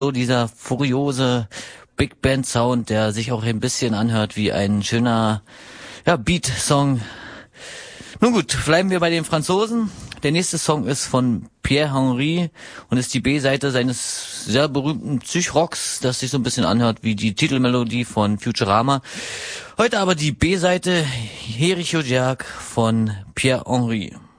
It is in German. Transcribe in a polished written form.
So dieser furiose Big Band Sound, der sich auch ein bisschen anhört wie ein schöner Beat-Song. Nun gut, bleiben wir bei den Franzosen. Der nächste Song ist von Pierre Henry und ist die B-Seite seines sehr berühmten Psychrocks, das sich so ein bisschen anhört wie die Titelmelodie von Futurama. Heute aber die B-Seite Hericho Jack von Pierre Henry.